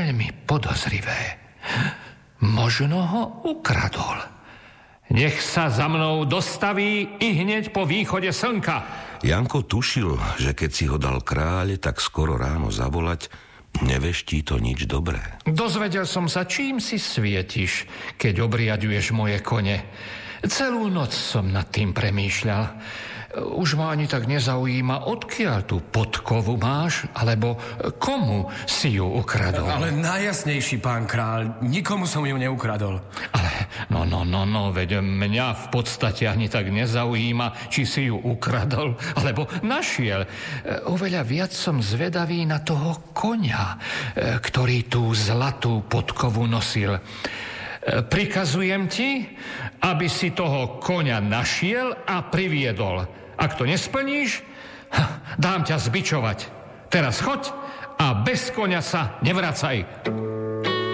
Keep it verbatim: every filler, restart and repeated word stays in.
veľmi podozrivé. Možno ho ukradol. Nech sa za mnou dostaví i hneď po východe slnka. Janko tušil, že keď si ho dal kráľ tak skoro ráno zavolať, neveští to nič dobré. Dozvedel som sa, čím si svietiš, keď obriaďuješ moje kone. Celú noc som nad tým premýšľal. Už ma ani tak nezaujíma, odkiaľ tú podkovu máš, alebo komu si ju ukradol. Ale najjasnejší, pán kráľ, nikomu som ju neukradol. Ale no, no, no, no, veď mňa v podstate ani tak nezaujíma, či si ju ukradol, alebo našiel. Oveľa viac som zvedavý na toho koňa, ktorý tú zlatú podkovu nosil. Prikazujem ti, aby si toho koňa našiel a priviedol. Ak to nesplníš, dám ťa zbičovať. Teraz choď a bez koňa sa nevracaj.